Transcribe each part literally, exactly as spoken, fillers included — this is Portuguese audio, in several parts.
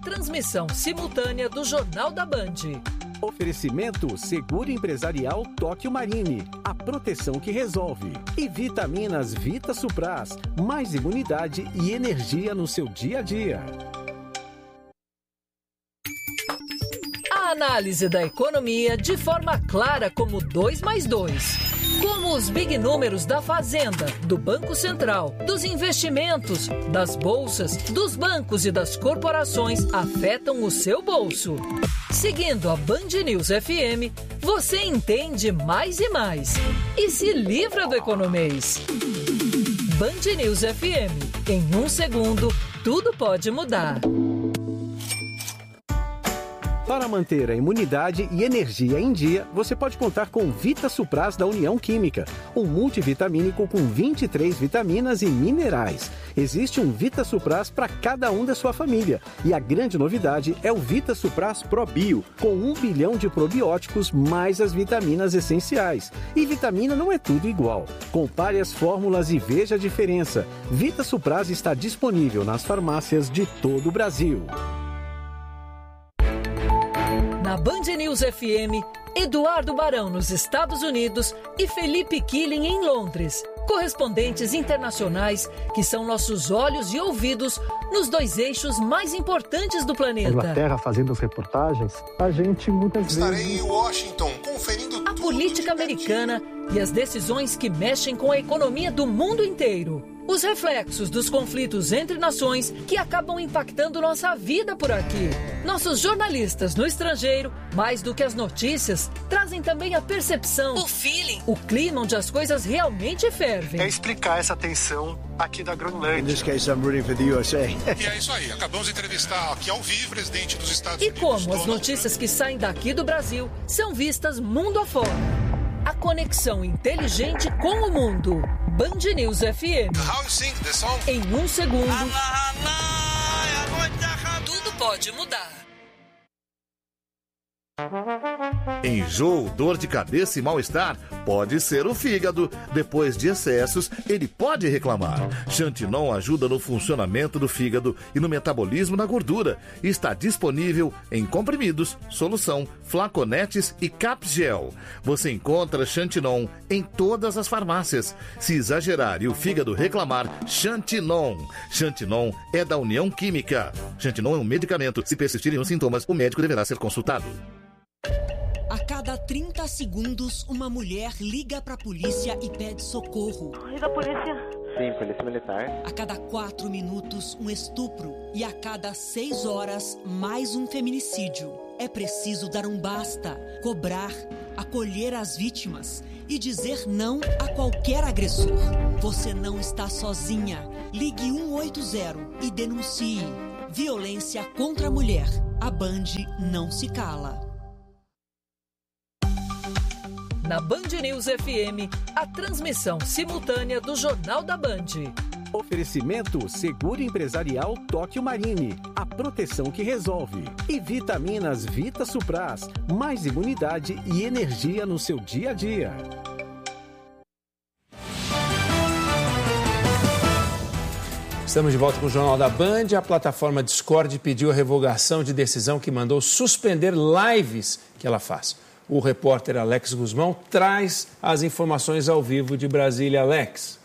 transmissão simultânea do Jornal da Band. Oferecimento Seguro Empresarial Tóquio Marine, a proteção que resolve. E vitaminas Vita Supras, mais imunidade e energia no seu dia a dia. A análise da economia de forma clara como dois mais dois. Como os big números da Fazenda, do Banco Central, dos investimentos, das bolsas, dos bancos e das corporações afetam o seu bolso. Seguindo a Band News F M, você entende mais e mais. E se livra do economês. Band News F M. Em um segundo, tudo pode mudar. Para manter a imunidade e energia em dia, você pode contar com Vita Supras da União Química, um multivitamínico com vinte e três vitaminas e minerais. Existe um Vita Supras para cada um da sua família. E a grande novidade é o Vita Supras Pro Bio, com um bilhão de probióticos mais as vitaminas essenciais. E vitamina não é tudo igual. Compare as fórmulas e veja a diferença. Vita Supras está disponível nas farmácias de todo o Brasil. Na Band News F M, Eduardo Barão nos Estados Unidos e Felipe Killing em Londres. Correspondentes internacionais que são nossos olhos e ouvidos nos dois eixos mais importantes do planeta. Inglaterra fazendo as reportagens, a gente muitas Estarei vezes... Estarei em Washington conferindo a política americana e as decisões que mexem com a economia do mundo inteiro. Os reflexos dos conflitos entre nações que acabam impactando nossa vida por aqui. Nossos jornalistas no estrangeiro, mais do que as notícias, trazem também a percepção, o feeling, o clima onde as coisas realmente fervem. É explicar essa tensão aqui da Groenlândia. In this case, I'm rooting for the U S A. E é isso aí, acabamos de entrevistar aqui ao vivo o presidente dos Estados e Unidos. E como as Donald notícias que saem daqui do Brasil são vistas mundo afora. A conexão inteligente com o mundo. Band News F M. How you sing the song? Em um segundo, tudo pode mudar. Enjoo, dor de cabeça e mal-estar pode ser o fígado. Depois de excessos, ele pode reclamar. Xantinon ajuda no funcionamento do fígado e no metabolismo da gordura. Está disponível em comprimidos, solução, flaconetes e capgel. Você encontra Xantinon em todas as farmácias. Se exagerar e o fígado reclamar, Xantinon. Xantinon é da União Química. Xantinon é um medicamento. Se persistirem os sintomas, o médico deverá ser consultado. A cada trinta segundos, uma mulher liga para a polícia e pede socorro. E da polícia? Sim, polícia militar. A cada quatro minutos, um estupro. E a cada seis horas, mais um feminicídio. É preciso dar um basta, cobrar, acolher as vítimas e dizer não a qualquer agressor. Você não está sozinha. Ligue um oito zero e denuncie. Violência contra a mulher. A Band não se cala. Na Band News F M, a transmissão simultânea do Jornal da Band. Oferecimento Seguro Empresarial Tóquio Marine, a proteção que resolve. E vitaminas Vita Supras, mais imunidade e energia no seu dia a dia. Estamos de volta com o Jornal da Band. A plataforma Discord pediu a revogação de decisão que mandou suspender lives que ela faz. O repórter Alex Guzmão traz as informações ao vivo de Brasília. Alex.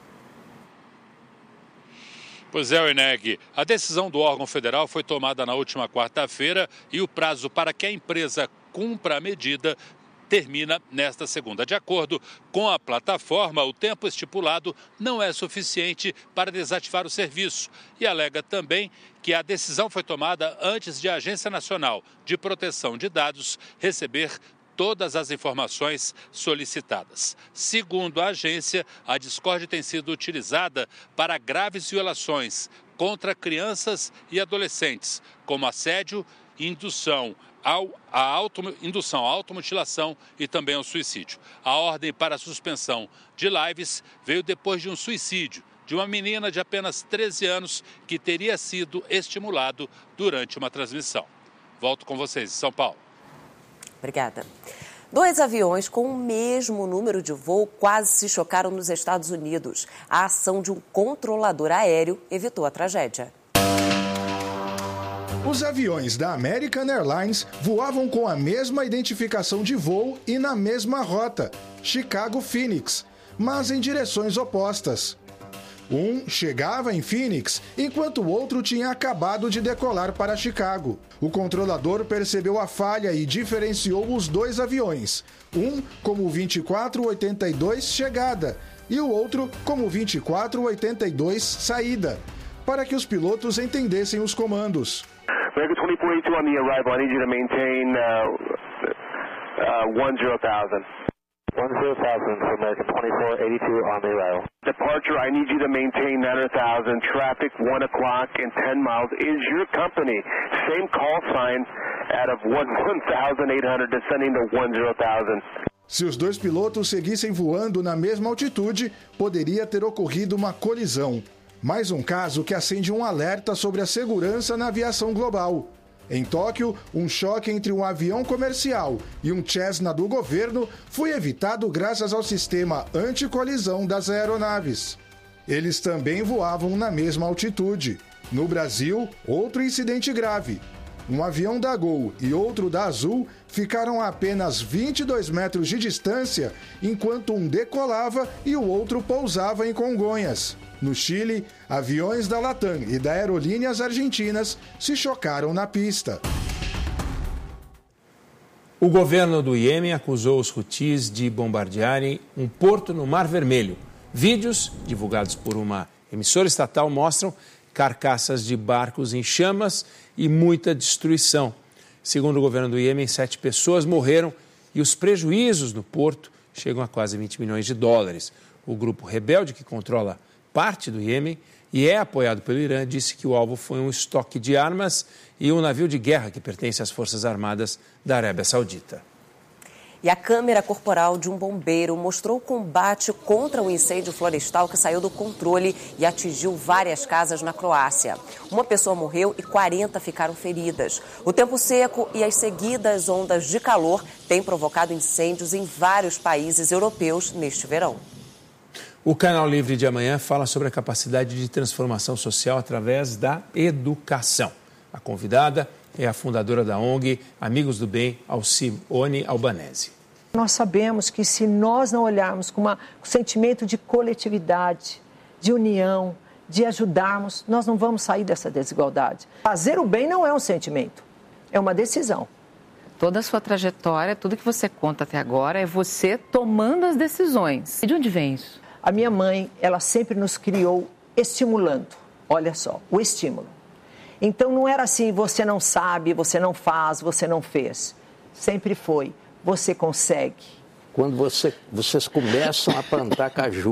Pois é, Oeneg. A decisão do órgão federal foi tomada na última quarta-feira e o prazo para que a empresa cumpra a medida termina nesta segunda. De acordo com a plataforma, o tempo estipulado não é suficiente para desativar o serviço e alega também que a decisão foi tomada antes de a Agência Nacional de Proteção de Dados receber todas as informações solicitadas. Segundo a agência, a Discord tem sido utilizada para graves violações contra crianças e adolescentes, como assédio, indução Ao, a auto, indução à automutilação e também ao suicídio. A ordem para a suspensão de lives veio depois de um suicídio de uma menina de apenas treze anos que teria sido estimulado durante uma transmissão. Volto com vocês, São Paulo. Obrigada. Dois aviões com o mesmo número de voo quase se chocaram nos Estados Unidos. A ação de um controlador aéreo evitou a tragédia. Os aviões da American Airlines voavam com a mesma identificação de voo e na mesma rota, Chicago-Phoenix, mas em direções opostas. Um chegava em Phoenix, enquanto o outro tinha acabado de decolar para Chicago. O controlador percebeu a falha e diferenciou os dois aviões, um como vinte e quatro oitenta e dois chegada e o outro como vinte e quatro oitenta e dois saída, para que os pilotos entendessem os comandos. American twenty-four eighty-two on the arrival. I need you to maintain uh, uh, one zero thousand. one zero thousand for American twenty-four eighty-two on the arrival. Departure, I need you to maintain nine hundred thousand. Traffic one o'clock and ten miles is your company. Same call sign out of one thousand eight hundred descending to one zero thousand. Se os dois pilotos seguissem voando na mesma altitude, poderia ter ocorrido uma colisão. Mais um caso que acende um alerta sobre a segurança na aviação global. Em Tóquio, um choque entre um avião comercial e um Cessna do governo foi evitado graças ao sistema anticolisão das aeronaves. Eles também voavam na mesma altitude. No Brasil, outro incidente grave. Um avião da Gol e outro da Azul ficaram a apenas vinte e dois metros de distância, enquanto um decolava e o outro pousava em Congonhas. No Chile, aviões da Latam e da Aerolíneas Argentinas se chocaram na pista. O governo do Iêmen acusou os Houthis de bombardearem um porto no Mar Vermelho. Vídeos divulgados por uma emissora estatal mostram carcaças de barcos em chamas e muita destruição. Segundo o governo do Iêmen, sete pessoas morreram e os prejuízos no porto chegam a quase vinte milhões de dólares. O grupo rebelde, que controla parte do Iêmen e é apoiado pelo Irã, disse que o alvo foi um estoque de armas e um navio de guerra que pertence às Forças Armadas da Arábia Saudita. E a câmera corporal de um bombeiro mostrou o combate contra o incêndio florestal que saiu do controle e atingiu várias casas na Croácia. Uma pessoa morreu e quarenta ficaram feridas. O tempo seco e as seguidas ondas de calor têm provocado incêndios em vários países europeus neste verão. O Canal Livre de amanhã fala sobre a capacidade de transformação social através da educação. A convidada é a fundadora da O N G Amigos do Bem, Alcione Albanese. Nós sabemos que se nós não olharmos com, uma, com um sentimento de coletividade, de união, de ajudarmos, nós não vamos sair dessa desigualdade. Fazer o bem não é um sentimento, é uma decisão. Toda a sua trajetória, tudo que você conta até agora é você tomando as decisões. E de onde vem isso? A minha mãe, ela sempre nos criou estimulando, olha só, o estímulo. Então não era assim, você não sabe, você não faz, você não fez. Sempre foi, você consegue. Quando você, vocês começam a plantar caju,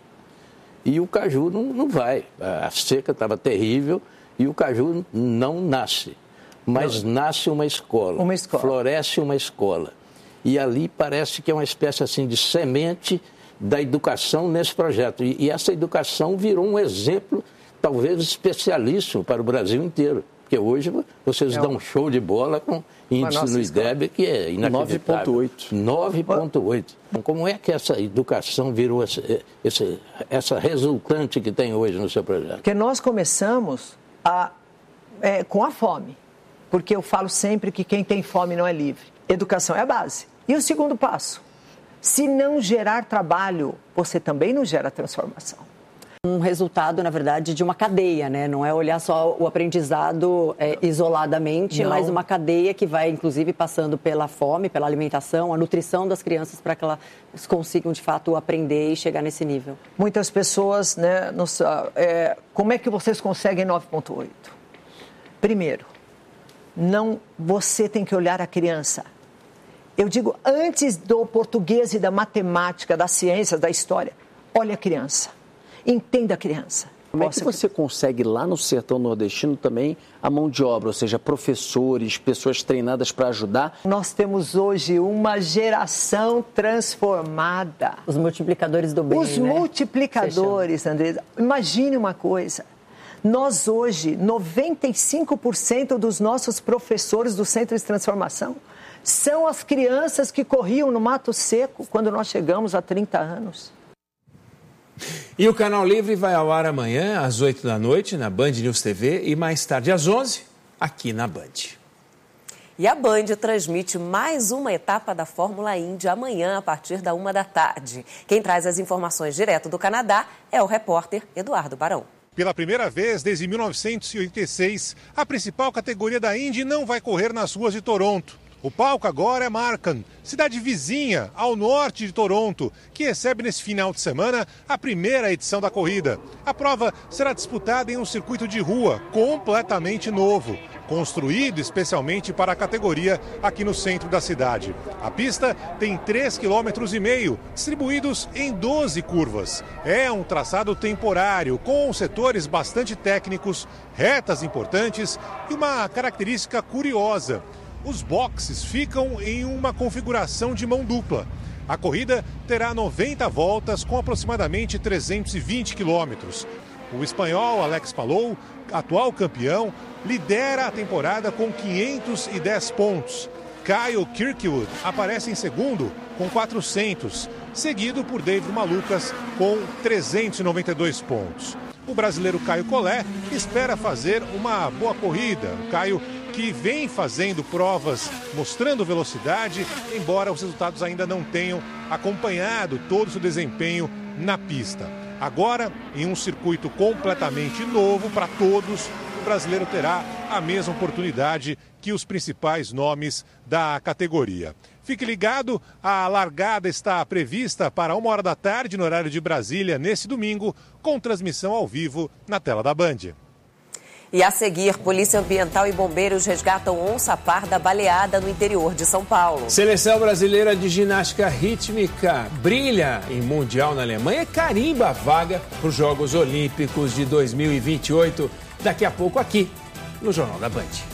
e o caju não, não vai, a seca estava terrível e o caju não nasce. Mas não. Nasce uma escola, uma escola, floresce uma escola. E ali parece que é uma espécie assim de semente da educação nesse projeto. E, e essa educação virou um exemplo, talvez especialíssimo para o Brasil inteiro. Porque hoje vocês é dão um show de bola com índice no I D E B que é inacreditável. nove vírgula oito. nove vírgula oito. Como é que essa educação virou essa, essa, essa resultante que tem hoje no seu projeto? Porque nós começamos a, é, com a fome. Porque eu falo sempre que quem tem fome não é livre. Educação é a base. E o segundo passo? Se não gerar trabalho, você também não gera transformação. Um resultado, na verdade, de uma cadeia, né? Não é olhar só o aprendizado é, isoladamente, não. Mas uma cadeia que vai, inclusive, passando pela fome, pela alimentação, a nutrição das crianças para que elas consigam, de fato, aprender e chegar nesse nível. Muitas pessoas, né? Nos, é, como é que vocês conseguem nove vírgula oito? Primeiro, não, você tem que olhar a criança. Eu digo, antes do português e da matemática, das ciências, da história, olha a criança, entenda a criança. Como é que você consegue lá no sertão nordestino também a mão de obra, ou seja, professores, pessoas treinadas para ajudar? Nós temos hoje uma geração transformada. Os multiplicadores do bem, Os né? multiplicadores, Andresa. Imagine uma coisa. Nós hoje, noventa e cinco por cento dos nossos professores do Centro de Transformação são as crianças que corriam no mato seco quando nós chegamos há trinta anos. E o Canal Livre vai ao ar amanhã, às oito da noite, na Band News T V, e mais tarde, às onze, aqui na Band. E a Band transmite mais uma etapa da Fórmula Indy amanhã, a partir da uma da tarde. Quem traz as informações direto do Canadá é o repórter Eduardo Barão. Pela primeira vez desde mil novecentos e oitenta e seis, a principal categoria da Indy não vai correr nas ruas de Toronto. O palco agora é Markham, cidade vizinha ao norte de Toronto, que recebe nesse final de semana a primeira edição da corrida. A prova será disputada em um circuito de rua completamente novo, construído especialmente para a categoria aqui no centro da cidade. A pista tem três vírgula cinco quilômetros, distribuídos em doze curvas. É um traçado temporário, com setores bastante técnicos, retas importantes e uma característica curiosa. Os boxes ficam em uma configuração de mão dupla. A corrida terá noventa voltas com aproximadamente trezentos e vinte quilômetros. O espanhol Alex Palou, atual campeão, lidera a temporada com quinhentos e dez pontos. Kyle Kirkwood aparece em segundo com quatrocentos, seguido por David Malukas com trezentos e noventa e dois pontos. O brasileiro Caio Collet espera fazer uma boa corrida. O Caio, que vem fazendo provas mostrando velocidade, embora os resultados ainda não tenham acompanhado todo o seu desempenho na pista. Agora, em um circuito completamente novo para todos, o brasileiro terá a mesma oportunidade que os principais nomes da categoria. Fique ligado, a largada está prevista para uma hora da tarde no horário de Brasília nesse domingo, com transmissão ao vivo na tela da Band. E a seguir, Polícia Ambiental e Bombeiros resgatam onça parda baleada no interior de São Paulo. Seleção brasileira de ginástica rítmica brilha em Mundial na Alemanha e carimba a vaga para os Jogos Olímpicos de dois mil e vinte e oito. Daqui a pouco aqui no Jornal da Band.